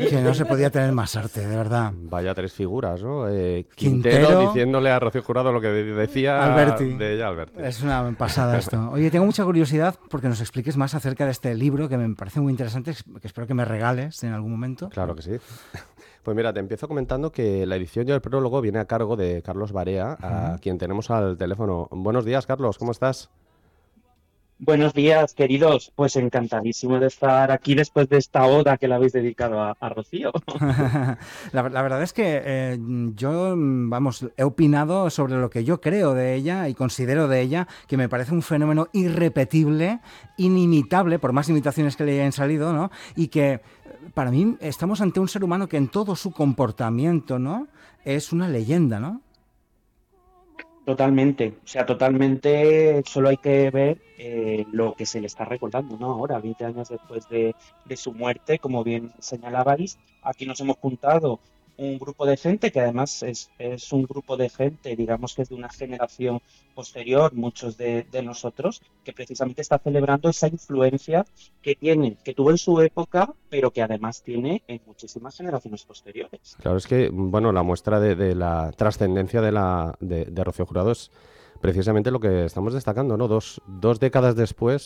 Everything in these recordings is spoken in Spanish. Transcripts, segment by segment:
que no se podía tener más arte, de verdad. Vaya tres figuras, ¿no? Quintero Quintero, diciéndole a Rocío Jurado lo que decía Alberti. de ella, Alberti. Es una pasada esto. Oye, tengo mucha curiosidad porque nos expliques más acerca de este libro que me parece muy interesante, que espero que me regales en algún momento. Claro que sí. Pues mira, te empiezo comentando que la edición y el prólogo viene a cargo de Carlos Barea, a quien tenemos al teléfono. Buenos días, Carlos, ¿cómo estás? Buenos días, queridos. Pues encantadísimo de estar aquí después de esta oda que le habéis dedicado a Rocío. La verdad es que yo, vamos, he opinado sobre lo que yo creo de ella y considero de ella que me parece un fenómeno irrepetible, inimitable, por más imitaciones que le hayan salido, ¿no? Y que para mí estamos ante un ser humano que en todo su comportamiento, ¿no? Es una leyenda, ¿no? Totalmente, o sea, totalmente, solo hay que ver lo que se le está recordando, ¿no? Ahora, 20 años después de su muerte, como bien señalabais, aquí nos hemos juntado un grupo de gente que además es un grupo de gente, digamos que es de una generación posterior, muchos de nosotros, que precisamente está celebrando esa influencia que tiene, que tuvo en su época, pero que además tiene en muchísimas generaciones posteriores. Claro, es que, bueno, la muestra de la trascendencia de Rocío Jurado es precisamente lo que estamos destacando, ¿no? Dos décadas después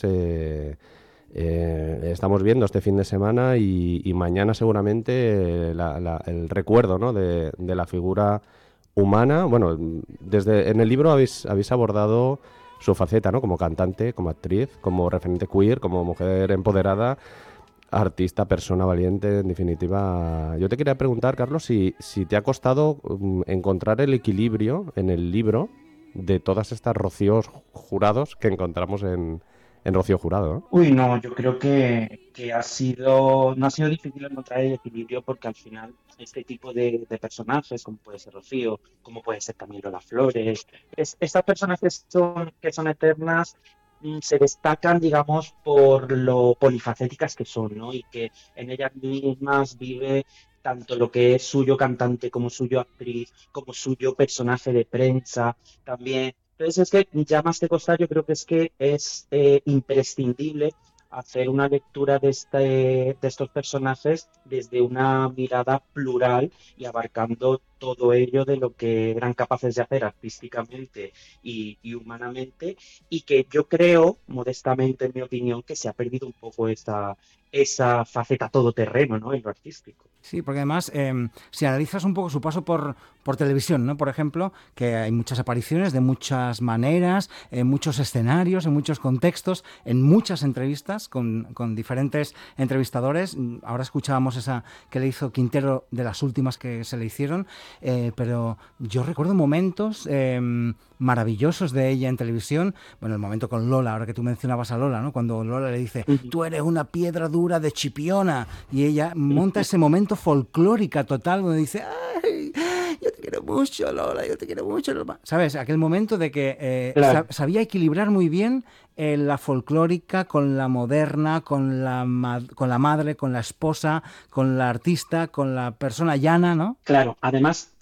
estamos viendo este fin de semana y mañana seguramente el recuerdo, ¿no? de la figura humana. Bueno, desde en el libro habéis abordado su faceta, ¿no? Como cantante, como actriz, como referente queer, como mujer empoderada, artista, persona valiente, en definitiva. Yo te quería preguntar, Carlos, si te ha costado encontrar el equilibrio en el libro de todas estas Rocíos Jurados que encontramos en Rocío Jurado, ¿no? Uy, no, yo creo que no ha sido difícil encontrar el equilibrio porque al final este tipo de personajes, como puede ser Rocío, como puede ser también Lola Flores, estas personas que son eternas, se destacan, digamos, por lo polifacéticas que son, ¿no? Y que en ellas mismas vive tanto lo que es suyo cantante como suyo actriz, como suyo personaje de prensa también. Entonces es que ya más que costar, yo creo que es imprescindible hacer una lectura de estos personajes desde una mirada plural y abarcando todo ello de lo que eran capaces de hacer artísticamente y humanamente, y que yo creo, modestamente en mi opinión, que se ha perdido un poco esa faceta todoterreno, ¿no? En lo artístico. Sí, porque además, si analizas un poco su paso por televisión, ¿no? Por ejemplo, que hay muchas apariciones de muchas maneras, en muchos escenarios, en muchos contextos, en muchas entrevistas con diferentes entrevistadores. Ahora escuchábamos esa que le hizo Quintero de las últimas que se le hicieron, pero yo recuerdo momentos maravillosos de ella en televisión. Bueno, el momento con Lola, ahora que tú mencionabas a Lola, ¿no? Cuando Lola le dice, tú eres una piedra dura de Chipiona, y ella monta ese momento folclórica total donde dice, ay, yo te quiero mucho, Lola, yo te quiero mucho, Lola. ¿Sabes? Aquel momento de que Claro. sabía equilibrar muy bien la folclórica con la moderna, con la madre, con la esposa, con la artista, con la persona llana, ¿no? Claro, además